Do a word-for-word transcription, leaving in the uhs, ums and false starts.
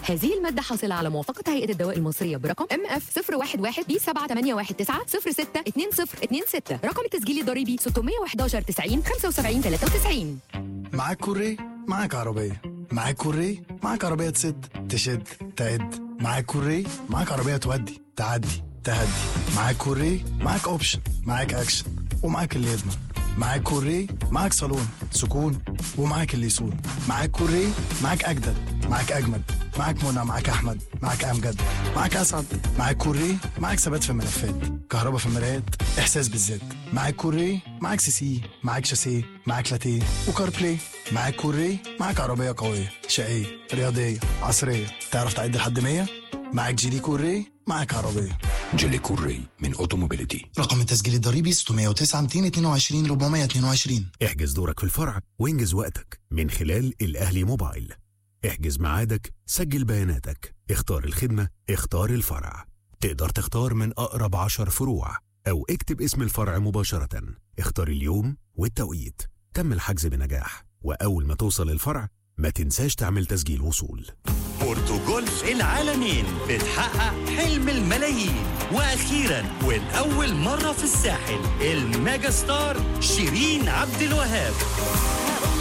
هذه المادة حاصلة على موافقة هيئة الدواء المصرية برقم ام اف صفر واحد واحد بي سبعة تمانية واحد تسعة صفر ستة اتنين صفر اتنين ستة. رقم التسجيل الضريبي ستمية وحداشر تسعين خمسة وسبعين تلاتة وتسعين. معاك كوري معاك عربية، معاك كوري معاك عربية تسد تشد تعد، معاك كوري معاك عربية تودي تعدي تهدي، معاك كوري معاك اوبشن، معاك اكشن ومعاك اللي يضمن، معاك كوري معاك صالون سكون ومعاك اللي يصون، معاك كوري معاك اجدد معاك اجمد، معاك منى معاك احمد معاك امجد معاك اسعد، معاك كوري معاك ثبات في الملفات، كهرباء في المرايات احساس بالذات، معاك كوري معاك سي سي معاك شاسيه معاك لاتيه وكار بلاي، معاك كوري معاك عربيه قويه شقيه رياضيه عصريه تعرف تعد لحد مية، معاك جيلي كوري معاك عربيه. جيلي كوري من اوتوموبيليتي. رقم التسجيل الضريبي ستمية وتسعة ميتين واتنين وعشرين أربعمية واتنين وعشرين. احجز دورك في الفرع وانجز وقتك من خلال الأهلي موبايل. احجز ميعادك، سجل بياناتك، اختار الخدمة، اختار الفرع. تقدر تختار من أقرب عشر فروع أو اكتب اسم الفرع مباشرة. اختار اليوم والتوقيت. تم الحجز بنجاح، وأول ما توصل الفرع ما تنساش تعمل تسجيل وصول. بورتوجولف العالمين بتحقق حلم الملايين، واخيرا والاول مره في الساحل الميجا ستار شيرين عبد الوهاب.